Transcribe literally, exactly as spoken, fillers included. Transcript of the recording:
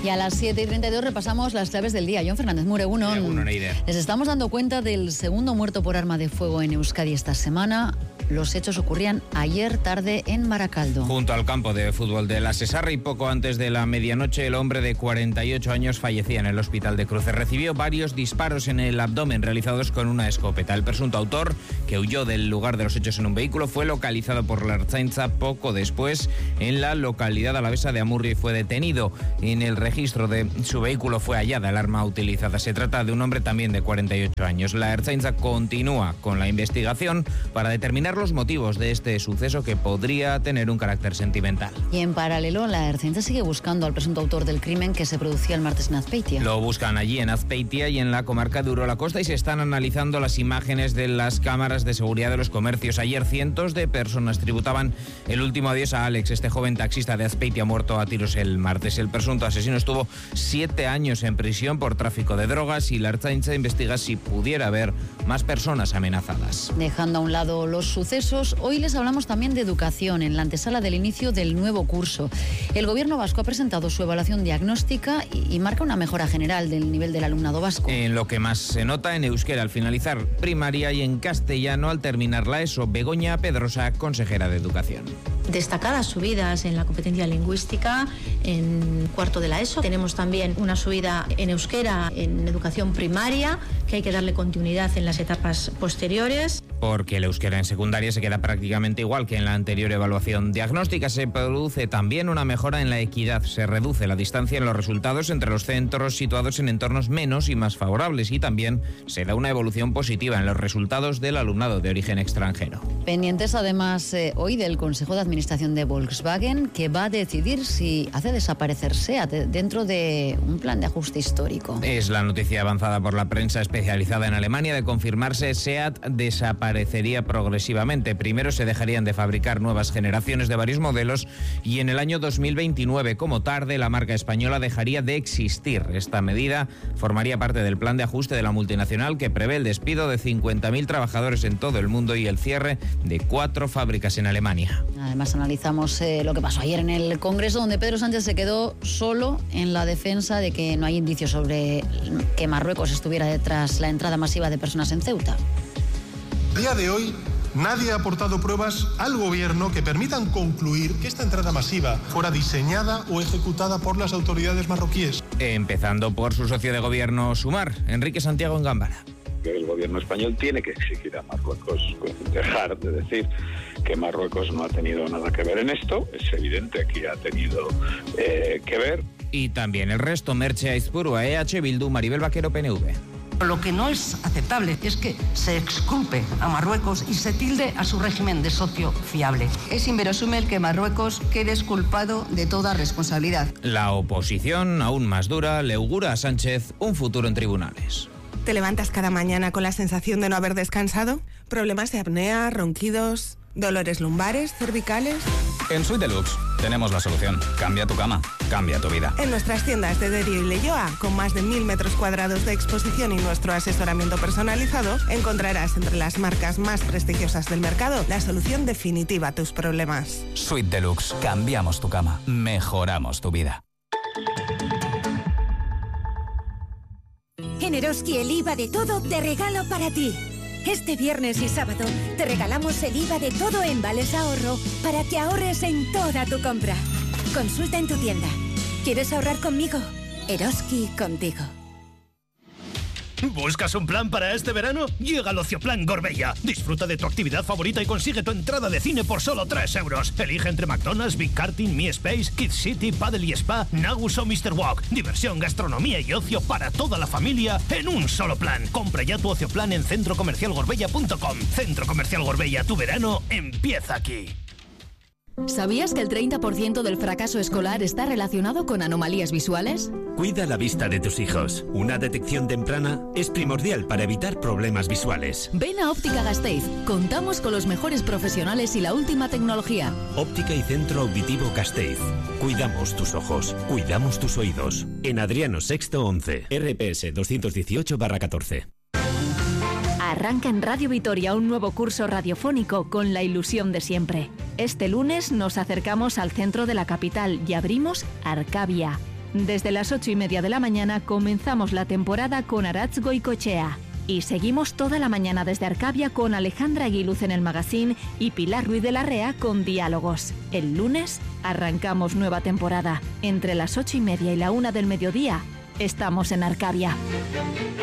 Y a las siete y treinta y dos repasamos las claves del día. Jon Fernández Mure, uno. Les estamos dando cuenta del segundo muerto por arma de fuego en Euskadi esta semana. Los hechos ocurrían ayer tarde en Baracaldo. Junto al campo de fútbol de la Sesarra y poco antes de la medianoche, el hombre de cuarenta y ocho años fallecía en el hospital de Cruces. Recibió varios disparos en el abdomen realizados con una escopeta. El presunto autor, que huyó del lugar de los hechos en un vehículo, fue localizado por la Ertzaintza poco después en la localidad alavesa de Amurrio y fue detenido. En el registro de su vehículo fue hallada el arma utilizada. Se trata de un hombre también de cuarenta y ocho años. La Ertzaintza continúa con la investigación para determinar los motivos de este suceso que podría tener un carácter sentimental. Y en paralelo, la Ertzaintza sigue buscando al presunto autor del crimen que se producía el martes en Azpeitia. Lo buscan allí en Azpeitia y en la comarca de Urola Kosta y se están analizando las imágenes de las cámaras de seguridad de los comercios. Ayer cientos de personas tributaban el último adiós a Alex, este joven taxista de Azpeitia muerto a tiros el martes. El presunto asesino estuvo siete años en prisión por tráfico de drogas y la Ertzaintza investiga si pudiera haber más personas amenazadas. Dejando a un lado los sucesos, hoy les hablamos también de educación en la antesala del inicio del nuevo curso. El gobierno vasco ha presentado su evaluación diagnóstica y, y marca una mejora general del nivel del alumnado vasco. En lo que más se nota en euskera al finalizar primaria y en castellano al terminar la ESO. Begoña Pedrosa, consejera de Educación. Destacadas subidas en la competencia lingüística en cuarto de la ESO. Tenemos también una subida en euskera en educación primaria, que hay que darle continuidad en las etapas posteriores. Porque el euskera en secundaria se queda prácticamente igual que en la anterior evaluación diagnóstica. Se produce también una mejora en la equidad. Se reduce la distancia en los resultados entre los centros situados en entornos menos y más favorables y también se da una evolución positiva en los resultados del alumnado de origen extranjero. Pendientes además eh, hoy del Consejo de Administración de Volkswagen, que va a decidir si hace desaparecer SEAT dentro de un plan de ajuste histórico. Es la noticia avanzada por la prensa especializada en Alemania. De confirmarse, SEAT desaparecería progresivamente. Primero se dejarían de fabricar nuevas generaciones de varios modelos y en el año dos mil veintinueve, como tarde, la marca española dejaría de existir. Esta medida formaría parte del plan de ajuste de la multinacional que prevé el despido de cincuenta mil trabajadores en todo el mundo y el cierre de cuatro fábricas en Alemania. Además analizamos eh, lo que pasó ayer en el Congreso, donde Pedro Sánchez se quedó solo en la defensa de que no hay indicios sobre que Marruecos estuviera detrás la entrada masiva de personas en Ceuta. A día de hoy, nadie ha aportado pruebas al gobierno que permitan concluir que esta entrada masiva fuera diseñada o ejecutada por las autoridades marroquíes. Empezando por su socio de gobierno Sumar, Enrique Santiago en Gámbara. El gobierno español tiene que exigir a Marruecos dejar de decir que Marruecos no ha tenido nada que ver en esto. Es evidente que ha tenido eh, que ver. Y también el resto, Merche Aizpurua, E H Bildu, Maribel Vaquero, P N V. Lo que no es aceptable es que se exculpe a Marruecos y se tilde a su régimen de socio fiable. Es inverosímil que Marruecos quede exculpado de toda responsabilidad. La oposición, aún más dura, le augura a Sánchez un futuro en tribunales. ¿Te levantas cada mañana con la sensación de no haber descansado? ¿Problemas de apnea, ronquidos, dolores lumbares, cervicales? En Suite Deluxe tenemos la solución. Cambia tu cama, cambia tu vida. En nuestras tiendas de Derio y Leioa, con más de mil metros cuadrados de exposición y nuestro asesoramiento personalizado, encontrarás entre las marcas más prestigiosas del mercado la solución definitiva a tus problemas. Suite Deluxe. Cambiamos tu cama, mejoramos tu vida. En Eroski el I V A de todo de regalo para ti. Este viernes y sábado te regalamos el I V A de todo en Vales Ahorro para que ahorres en toda tu compra. Consulta en tu tienda. ¿Quieres ahorrar conmigo? Eroski contigo. ¿Buscas un plan para este verano? Llega al Ocioplan Gorbella. Disfruta de tu actividad favorita y consigue tu entrada de cine por solo tres euros. Elige entre McDonald's, Big Karting, Mi Space, Kids City, Paddle y Spa, Nagus o mister Walk. Diversión, gastronomía y ocio para toda la familia en un solo plan. Compra ya tu Ocioplan en centro comercial gorbella punto com. Centro Comercial Gorbella, tu verano empieza aquí. ¿Sabías que el treinta por ciento del fracaso escolar está relacionado con anomalías visuales? Cuida la vista de tus hijos. Una detección temprana es primordial para evitar problemas visuales. Ven a Óptica Gasteiz. Contamos con los mejores profesionales y la última tecnología. Óptica y Centro Auditivo Gasteiz. Cuidamos tus ojos, cuidamos tus oídos. En Adriano Sexto once, R P S doscientos dieciocho barra catorce. Arranca en Radio Vitoria un nuevo curso radiofónico con la ilusión de siempre. Este lunes nos acercamos al centro de la capital y abrimos Arcavia. Desde las ocho y media de la mañana comenzamos la temporada con Aratz Goicoechea. Y seguimos toda la mañana desde Arcavia con Alejandra Aguiluz en el Magazine y Pilar Ruiz de la Rea con Diálogos. El lunes arrancamos nueva temporada. Entre las ocho y media y la una del mediodía estamos en Arcavia.